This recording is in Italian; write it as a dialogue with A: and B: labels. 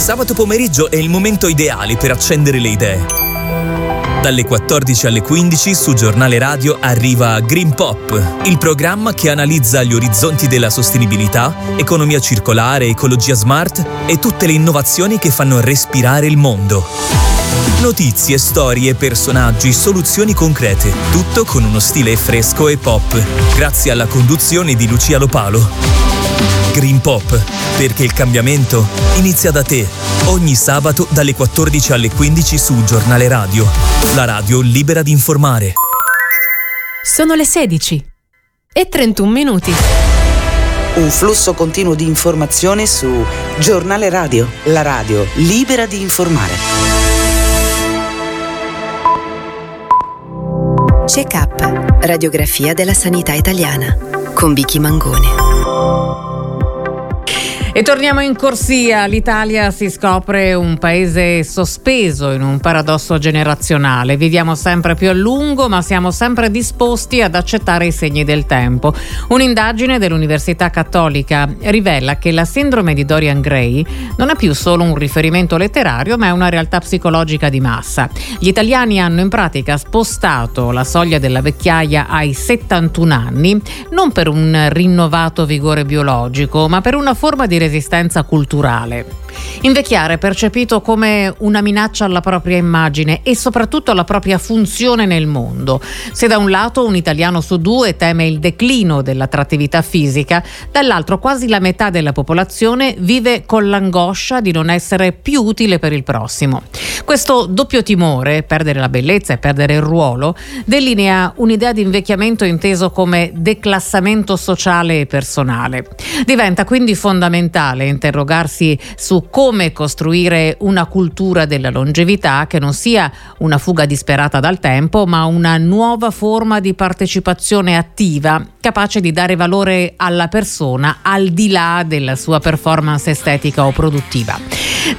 A: sabato pomeriggio è il momento ideale per accendere le idee. Dalle 14 alle 15 su Giornale Radio arriva Green Pop, il programma che analizza gli orizzonti della sostenibilità, economia circolare, ecologia smart e tutte le innovazioni che fanno respirare il mondo. Notizie, storie, personaggi, soluzioni concrete, tutto con uno stile fresco e pop, grazie alla conduzione di Lucia Lopalo. Green Pop, perché il cambiamento inizia da te. Ogni sabato dalle 14 alle 15 su Giornale Radio, la radio libera di informare.
B: Sono le 16 e 31 minuti.
C: Un flusso continuo di informazione su Giornale Radio, la radio libera di informare.
D: Check-up, radiografia della sanità italiana, con Vicky Mangone.
E: E torniamo in corsia. L'Italia si scopre un paese sospeso in un paradosso generazionale. Viviamo sempre più a lungo, ma siamo sempre disposti ad accettare i segni del tempo. Un'indagine dell'Università Cattolica rivela che la sindrome di Dorian Gray non è più solo un riferimento letterario, ma è una realtà psicologica di massa. Gli italiani hanno in pratica spostato la soglia della vecchiaia ai 71 anni, non per un rinnovato vigore biologico, ma per una forma di resistenza culturale. Invecchiare è percepito come una minaccia alla propria immagine e soprattutto alla propria funzione nel mondo. Se da un lato un italiano su due teme il declino dell'attrattività fisica, dall'altro quasi la metà della popolazione vive con l'angoscia di non essere più utile per il prossimo. Questo doppio timore, perdere la bellezza e perdere il ruolo, delinea un'idea di invecchiamento inteso come declassamento sociale e personale. Diventa quindi fondamentale interrogarsi su come costruire una cultura della longevità che non sia una fuga disperata dal tempo, ma una nuova forma di partecipazione attiva, capace di dare valore alla persona al di là della sua performance estetica o produttiva.